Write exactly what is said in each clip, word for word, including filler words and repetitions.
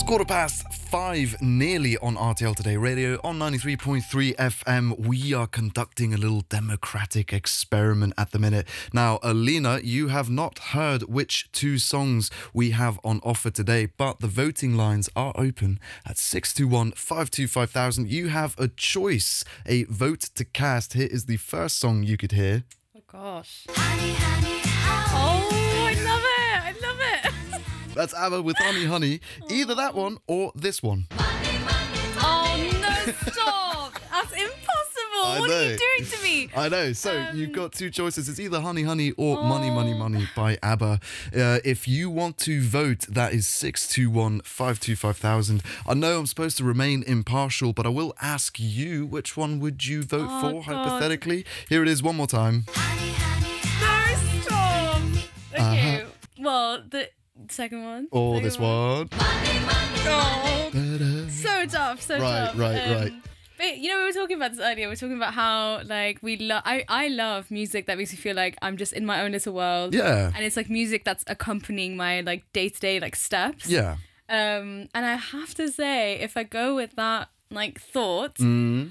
Quarter past five, nearly on R T L Today Radio on ninety-three point three F M. We are conducting a little democratic experiment at the minute. Now, Alina, you have not heard which two songs we have on offer today, but the voting lines are open at six two one, five two five thousand. You have a choice, a vote to cast. Here is the first song you could hear. Oh, gosh. Honey, honey, oh, I love it. I love it. That's ABBA with Honey Honey. Either that one or this one. Money, money, money. Oh, no, stop. That's impossible. I what know. are you doing to me? I know. So Um, you've got two choices. It's either Honey Honey or Oh. Money Money Money by ABBA. Uh, if you want to vote, that is six two one, five two five thousand. I know I'm supposed to remain impartial, but I will ask you, which one would you vote Oh, for, God. hypothetically? Here it is one more time. Honey, honey, no, stop. Okay, well, the second one. Or Second this one. Money, money, oh, Da-da. so tough, so Right, tough. right, right. But you know, we were talking about this earlier. We were talking about how like we love. I I love music that makes me feel like I'm just in my own little world. Yeah. And it's like music that's accompanying my like day to day like steps. Yeah. Um, and I have to say, if I go with that like thought, Mm.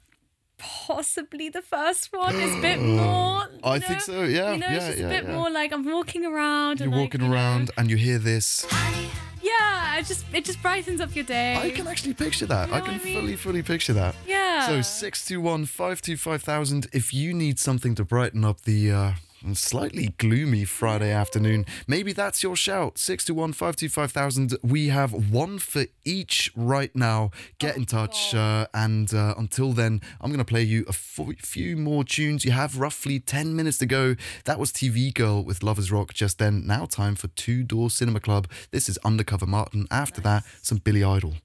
possibly the first one is a bit more. you I know, think so, yeah, You know, yeah, it's just yeah, a bit yeah. more like I'm walking around. You're and, like, walking you know, around and you hear this. Yeah, it just it just brightens up your day. I can actually picture that. You know I can what I mean? fully, fully picture that. Yeah. So six two one, five two five thousand. If you need something to brighten up the uh, slightly gloomy Friday afternoon, maybe that's your shout. six two one, five two five thousand. We have one for each right now. Get Oh, in touch. God. Uh, and uh, until then, I'm going to play you a f- few more tunes. You have roughly ten minutes to go. That was T V Girl with Lovers Rock just then. Now time for Two Door Cinema Club. This is Undercover Martin. After that, some Billy Idol.